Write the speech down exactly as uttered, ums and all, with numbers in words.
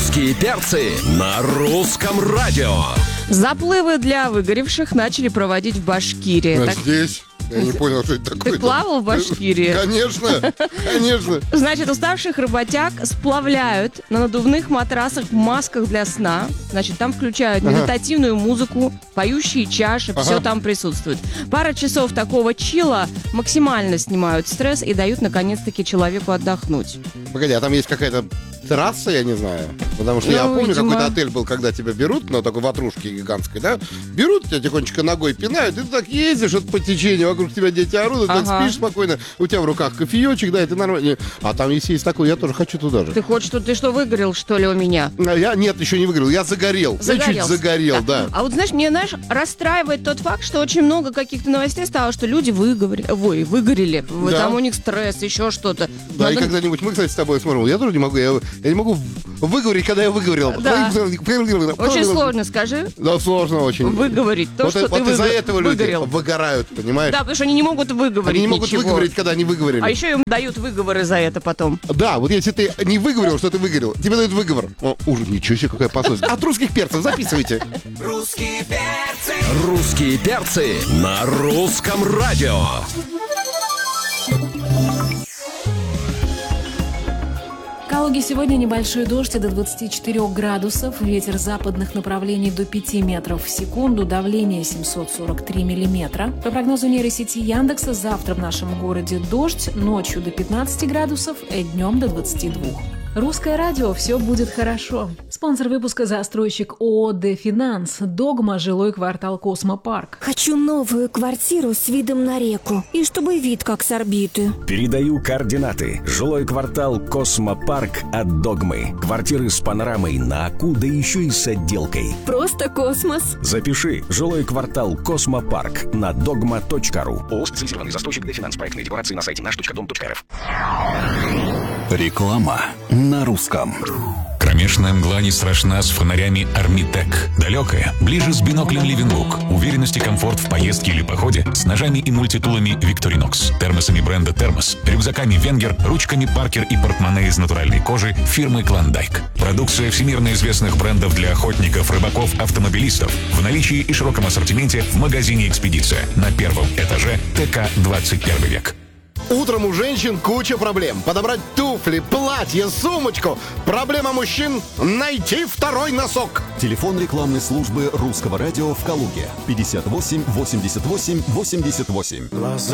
Русские перцы на русском радио. Заплывы для выгоревших начали проводить в Башкирии. А так... здесь? Я не понял, что это такое. Ты плавал в Башкирии? Конечно, конечно. Значит, уставших работяг сплавляют на надувных матрасах в масках для сна. Значит, там включают медитативную музыку, поющие чаши, Ага. все там присутствует. Пара часов такого чила максимально снимают стресс и дают, наконец-таки, человеку отдохнуть. Погоди, а там есть какая-то трасса, я не знаю. Потому что Ну, я помню, видимо. какой-то отель был, когда тебя берут, на такой ватрушке гигантской, да? Берут тебя тихонечко ногой пинают, и ты так ездишь вот по течению, вокруг тебя дети орут, и ты Ага. так спишь спокойно, у тебя в руках кофеечек, да, и ты нормально. А там, если есть такой, я тоже хочу туда же. Ты хочешь, что ты что, выгорел, что ли, у меня? А Я, нет, еще не выиграл, я загорел. Я чуть Загорелся. загорел, да. А вот, знаешь, мне, знаешь, расстраивает тот факт, что очень много каких-то новостей стало, что люди выговорили, ой, выгорели, Да. там у них стресс, еще что-то. Да, Надо- и когда-нибудь мы, кстати, с тобой смотрим, я тоже не могу, я, я не могу выговорить, когда я выговорил. Да. Очень сложно, скажи, Да, сложно очень. выговорить то, вот что вот ты из-за выго- этого люди выгорел. выгорают, понимаешь? Да, потому что они не могут выговорить Они не могут ничего. выговорить, когда они выговорили. А еще им дают выговоры за это потом. Да, вот если ты не выговорил, что ты выговорил, тебе дают выговор. О, ужас, ничего себе, какая пословица. От русских перцев записывайте. Русские перцы. Русские перцы на русском радио. В Калуге сегодня небольшой дождь до двадцати четырёх градусов, ветер западных направлений до пяти метров в секунду, давление семьсот сорок три миллиметра. По прогнозу нейросети Яндекса, завтра в нашем городе дождь, ночью до пятнадцати градусов, а днем до двадцати двух. Русское радио, все будет хорошо. Спонсор выпуска — застройщик ООО «Дефинанс», «Догма», жилой квартал «Космопарк». Хочу новую квартиру с видом на реку. И чтобы вид как с орбиты. Передаю координаты. Жилой квартал «Космопарк» от «Догмы». Квартиры с панорамой на Аку, да еще и с отделкой. Просто космос. Запиши. Жилой квартал «Космопарк» на догма точка ру. ООО «Специализированный застройщик Дефинанс». Проектные декларации на сайте наш точка дом точка рф. Реклама на русском. Кромешная мгла не страшна с фонарями «Армитек». Далекая, ближе с биноклем «Ливенлук». Уверенность и комфорт в поездке или походе с ножами и мультитулами «Викторинокс», термосами бренда «Термос», рюкзаками «Венгер», ручками «Паркер» и портмоне из натуральной кожи фирмы «Клондайк». Продукция всемирно известных брендов для охотников, рыбаков, автомобилистов. В наличии и широком ассортименте в магазине «Экспедиция» на первом этаже ТК «двадцать первый век». Утром у женщин куча проблем. Подобрать туфли, платье, сумочку. Проблема мужчин — найти второй носок. Телефон рекламной службы русского радио в Калуге. пятьдесят восемь восемьдесят восемь восемьдесят восемь.